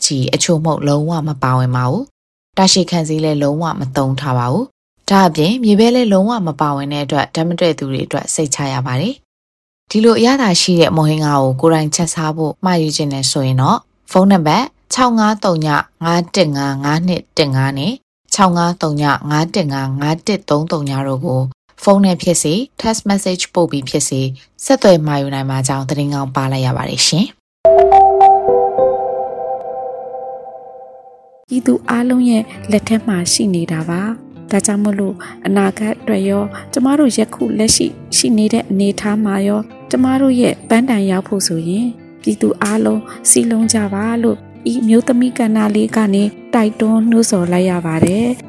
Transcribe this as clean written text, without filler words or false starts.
ကြီးအချို့မဟုတ်လုံးဝမပါဝင်ပါဘူးတာရှိခန်းစည်းလည်းလုံးဝမတုံထားပါဘူးဒါအပြင်မြေပဲလည်းလုံးဝမပါဝင်တဲ့အတွက်ဓာတ်မတည့်သူတွေအတွက်စိတ်ချရပါတယ်ဒီလိုအရသာရှိတဲ့မော်ဟင်းကားကိုကိုယ်တိုင်ချက်စားဖို့မှာယူခြင်းနဲ့ဆိုရင်တော့ဖုန်းနံပါတ်6539515512နဲ့6539515513တို့ကိုဖုန်းနဲ့ဖြစ်စေ text message ပို့ပြီးဖြစ်စေဆက်သွယ်မှာယူနိုင်မှာကြောင်းသတင်းကောင်းပါလိုက်ရပါတယ်ရှင်ပြည်သူအားလုံးရဲ့လက်ထက်မှာရှိနေတာပါဒါကြောင့်မို့လို့အနာဂတ်အတွက်ရောကျမတို့ယခုလက်ရှိနေတဲ့အနေအထားမှာရောကျမတို့ရဲ့ပန်းတိုင်ရောက်ဖို့ဆိုရင်ပြည်သူအားလုံးစီလုံးကြပါလို့ဤမျိုးသမီးကဏ္ဍလေးကနေတိုက်တွန်းနှိုးဆော်လိုက်ရပါတယ်